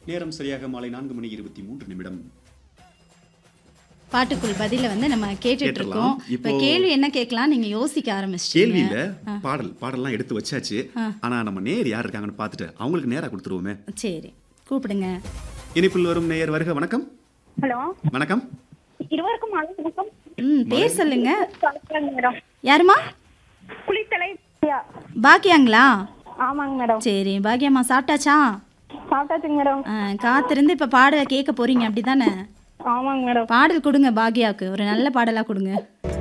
நேரம் சரியாக மாலை 4:23 பாட்டுக்குள் பதில வந்து நம்ம கேட்டுட்டு இருக்கோம். இப்போ கேள்வி என்ன கேட்கலாம் நீங்க யோசிக்க ஆரம்பிச்சிட்டீங்க. கேள்வி இல்ல, பாடல்லாம் எடுத்து வச்சாச்சு. ஆனா நம்ம நேயர் யார் இருக்காங்கன்னு பார்த்துட்டு அவங்களுக்கு நேரா கொடுத்துருவோமே. சரி, கூப்பிடுங்க. இனிப்பில் வரும் நேயர் வருக. வணக்கம். ஹலோ, வணக்கம். இருவருக்கும் மாலை வணக்கம். பேர் சொல்லுங்க. யாருமா? குளித்தலை பாக்கியாங்களா? ஆமாங்க மேடம். சரி பாக்கியம்மா, சாப்பிட்டாச்சா? சாப்பிட்டாச்சுங்க மேடம். காத்திருந்து இப்ப பாடல கேட்க போறீங்க அப்படிதானே? ஆமாங்க மேடம். பாடல் கொடுங்க பாக்கியாவுக்கு, ஒரு நல்ல பாடலா கொடுங்க.